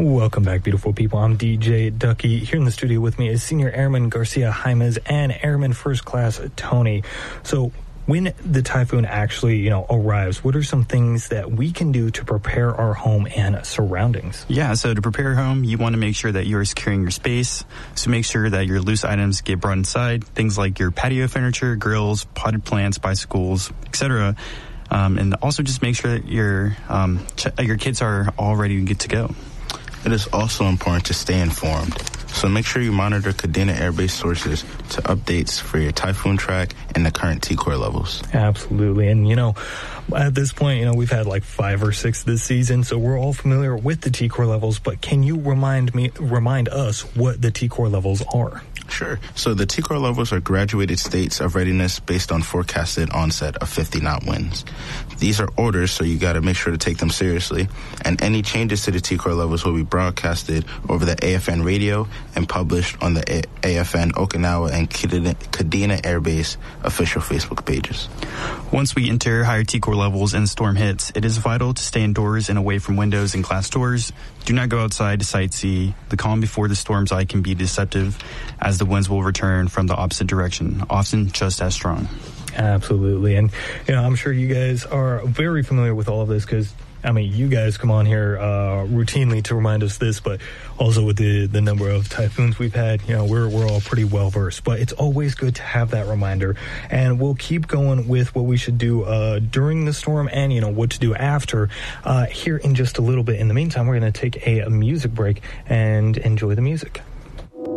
Welcome back, beautiful people. I'm DJ Ducky. Here in the studio with me is Senior Airman Garcia Jaimes and Airman First Class Tony. So when the typhoon actually, arrives, what are some things that we can do to prepare our home and surroundings? Yeah, so to prepare your home, you want to make sure that you're securing your space. So make sure that your loose items get brought inside. Things like your patio furniture, grills, potted plants, bicycles, etc. And also just make sure that your kids are all ready to get to go. It is also important to stay informed. So make sure you monitor Kadena Air Base sources to updates for your typhoon track and the current T-Core levels. Absolutely. And, at this point, we've had like 5 or 6 this season, so we're all familiar with the T-Core levels, but can you remind us what the T-Core levels are? Sure. So the T-Core levels are graduated states of readiness based on forecasted onset of 50-knot winds. These are orders, so you got to make sure to take them seriously. And any changes to the T-Core levels will be broadcasted over the AFN radio and published on the AFN Okinawa and Kadena Air Base official Facebook pages. Once we enter higher T-Core levels and the storm hits, it is vital to stay indoors and away from windows and glass doors. Do not go outside to sightsee. The calm before the storm's eye can be deceptive, as the winds will return from the opposite direction, often just as strong. Absolutely. And, I'm sure you guys are very familiar with all of this because, you guys come on here routinely to remind us this, but also with the number of typhoons we've had, we're all pretty well versed. But it's always good to have that reminder. And we'll keep going with what we should do during the storm and, what to do after here in just a little bit. In the meantime, we're going to take a music break and enjoy the music.